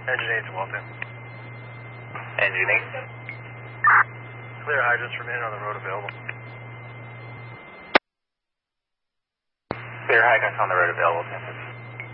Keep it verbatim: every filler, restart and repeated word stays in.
Engine eight to Walton. Engine eight. Clear hydrants remain on the road available. Clear hydrants on the road available, ten fifty.